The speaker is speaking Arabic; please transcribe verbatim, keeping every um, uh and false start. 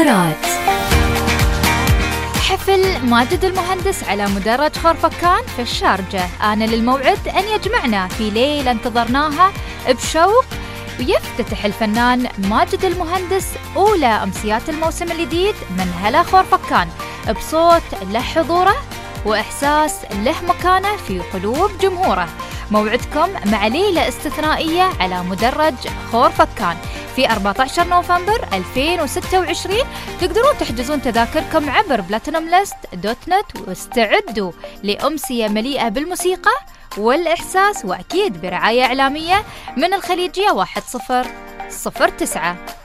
اختيارات. حفل ماجد المهندس على مدرج خورفكان في الشارجة، آن للموعد أن يجمعنا في ليلة انتظرناها بشوق، ويفتتح الفنان ماجد المهندس أولى أمسيات الموسم الجديد من هلا خورفكان بصوت له حضوره وإحساس له مكانه في قلوب جمهوره. موعدكم مع ليلة استثنائية على مدرج خورفكان في أربعة عشر نوفمبر ألفين وستة وعشرين. تقدرون تحجزون تذاكركم عبر بلاتينوم ليست دوت نت، واستعدوا لأمسية مليئة بالموسيقى والإحساس، وأكيد برعاية إعلامية من الخليجية واحد صفر صفر تسعة.